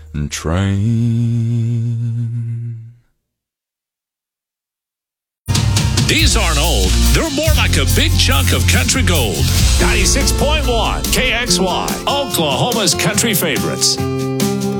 train. These aren't old. They're more like a big chunk of country gold. 96.1 KXY, Oklahoma's country favorites.